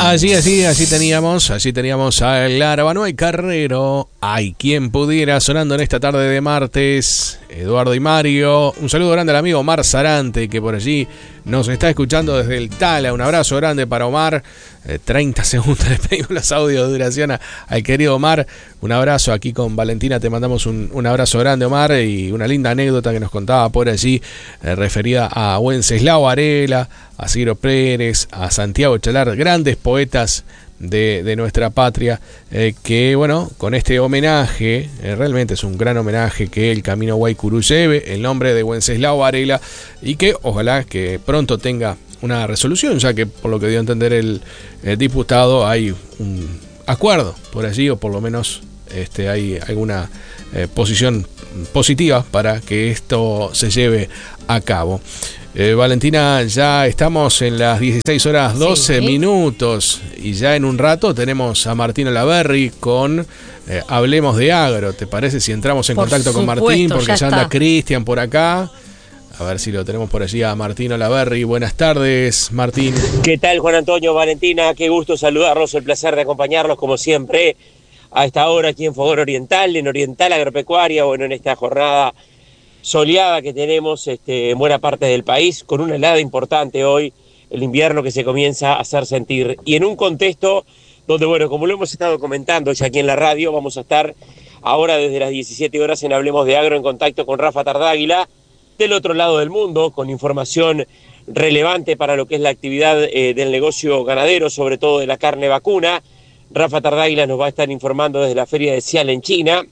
Así teníamos a Larabano y Carrero. Ay, quien pudiera, sonando en esta tarde de martes, Eduardo y Mario. Un saludo grande al amigo Omar Sarante, que por allí nos está escuchando desde el Tala. Un abrazo grande para Omar. 30 segundos le pedimos los audios de duración al querido Omar. Un abrazo aquí con Valentina, te mandamos un abrazo grande, Omar, y una linda anécdota que nos contaba por allí, referida a Wenceslao Varela, a Ciro Pérez, a Santiago Chalar, grandes poetas de nuestra patria, que bueno, con este homenaje, realmente es un gran homenaje que el Camino Guaycurú lleve el nombre de Wenceslao Varela, y que ojalá que pronto tenga una resolución, ya que por lo que dio a entender el diputado hay un acuerdo por allí, o por lo menos hay alguna posición positiva para que esto se lleve a cabo. Valentina, ya estamos en las 16 horas 12 minutos y ya en un rato tenemos a Martín Olaverri con Hablemos de Agro. ¿Te parece si entramos en contacto con Martín? Porque ya anda Cristian por acá. A ver si lo tenemos por allí a Martín Olaverri. Buenas tardes, Martín. ¿Qué tal, Juan Antonio, Valentina? Qué gusto saludarlos, el placer de acompañarlos como siempre a esta hora aquí en Fogón Oriental, en Oriental Agropecuaria, bueno, en esta jornada soleada que tenemos en buena parte del país, con una helada importante hoy, el invierno que se comienza a hacer sentir, y en un contexto donde, bueno, como lo hemos estado comentando ya aquí en la radio, vamos a estar ahora desde las 17 horas en Hablemos de Agro en contacto con Rafa Tardáguila, del otro lado del mundo, con información relevante para lo que es la actividad del negocio ganadero, sobre todo de la carne vacuna. Rafa Tardáguila nos va a estar informando desde la feria de Xi'an en China.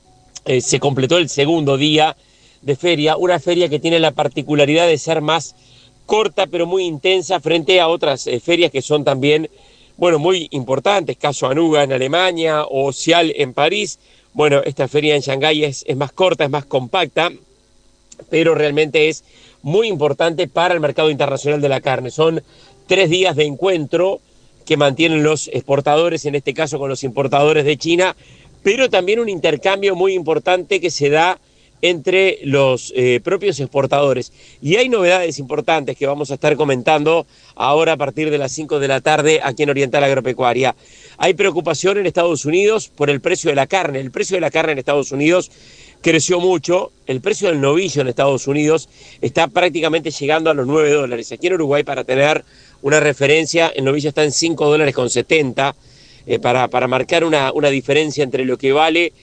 Se completó el segundo día de feria, una feria que tiene la particularidad de ser más corta pero muy intensa frente a otras ferias que son también, bueno, muy importantes, caso Anuga en Alemania o Cial en París. Bueno, esta feria en Shanghái es más corta, es más compacta, pero realmente es muy importante para el mercado internacional de la carne. Son 3 días de encuentro que mantienen los exportadores, en este caso con los importadores de China, pero también un intercambio muy importante que se da entre los propios exportadores. Y hay novedades importantes que vamos a estar comentando ahora a partir de las 5 de la tarde aquí en Oriental Agropecuaria. Hay preocupación en Estados Unidos por el precio de la carne. El precio de la carne en Estados Unidos creció mucho. El precio del novillo en Estados Unidos está prácticamente llegando a los $9. Aquí en Uruguay, para tener una referencia, el novillo está en $5.70, para marcar una diferencia entre lo que vale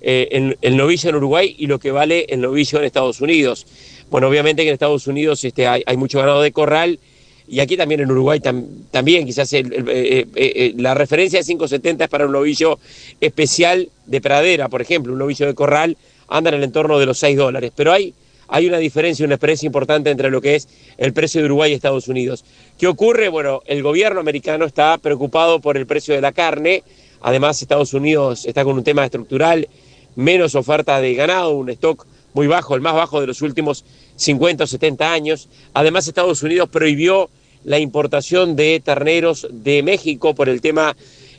el novillo en Uruguay y lo que vale el novillo en Estados Unidos. Bueno, obviamente que en Estados Unidos hay mucho ganado de corral, y aquí también en Uruguay también quizás la referencia de 5.70 es para un novillo especial de pradera, por ejemplo. Un novillo de corral anda en el entorno de los $6, pero hay una diferencia, una diferencia importante entre lo que es el precio de Uruguay y Estados Unidos. ¿Qué ocurre? Bueno, el gobierno americano está preocupado por el precio de la carne. Además, Estados Unidos está con un tema estructural, menos oferta de ganado, un stock muy bajo, el más bajo de los últimos 50 o 70 años. Además, Estados Unidos prohibió la importación de terneros de México por el tema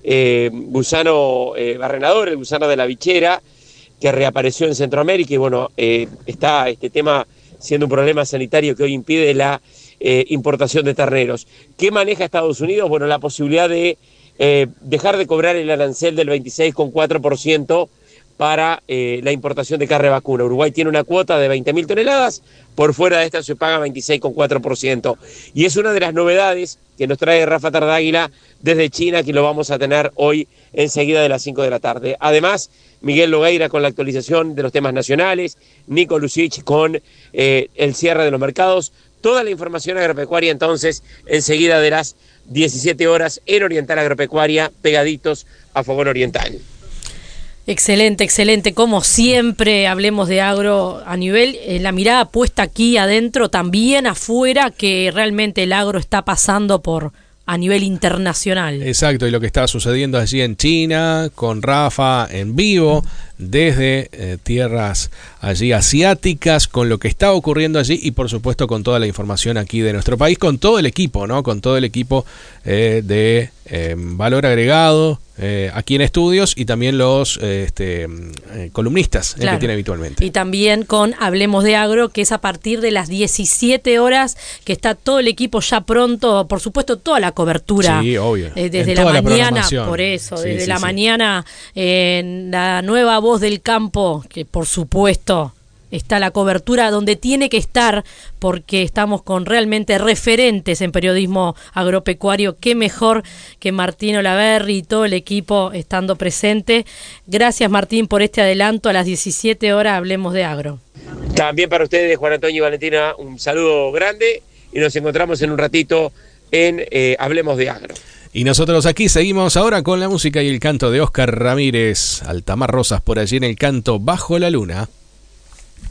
gusano barrenador, el gusano de la bichera, que reapareció en Centroamérica, y bueno, está este tema siendo un problema sanitario que hoy impide la importación de terneros. ¿Qué maneja Estados Unidos? Bueno, la posibilidad de dejar de cobrar el arancel del 26,4% para la importación de carne vacuna. Uruguay tiene una cuota de 20.000 toneladas, por fuera de esta se paga 26,4%. Y es una de las novedades que nos trae Rafa Tardáguila desde China, que lo vamos a tener hoy enseguida de las 5 de la tarde. Además, Miguel Logueira con la actualización de los temas nacionales, Nico Lucich con el cierre de los mercados. Toda la información agropecuaria entonces enseguida de las 17 horas en Oriental Agropecuaria, pegaditos a Fogón Oriental. Excelente, excelente. Como siempre, Hablemos de Agro a nivel, la mirada puesta aquí adentro, también afuera, que realmente el agro está pasando por a nivel internacional. Exacto, y lo que está sucediendo allí en China, con Rafa en vivo, desde tierras allí asiáticas, con lo que está ocurriendo allí, y por supuesto con toda la información aquí de nuestro país, con todo el equipo, ¿no? Con todo el equipo de valor agregado aquí en estudios y también los columnistas que tiene habitualmente. Y también con Hablemos de Agro, que es a partir de las 17 horas, que está todo el equipo ya pronto, por supuesto toda la cobertura. Sí, obvio. Desde la mañana, por eso, sí, desde la mañana en la nueva Voz del Campo, que por supuesto está la cobertura donde tiene que estar, porque estamos con realmente referentes en periodismo agropecuario. Qué mejor que Martín Olaverri y todo el equipo estando presente. Gracias, Martín, por este adelanto. A las 17 horas Hablemos de Agro. También para ustedes, Juan Antonio y Valentina, un saludo grande y nos encontramos en un ratito en Hablemos de Agro. Y nosotros aquí seguimos ahora con la música y el canto de Oscar Ramírez. Altamar Rosas por allí en el canto Bajo la Luna.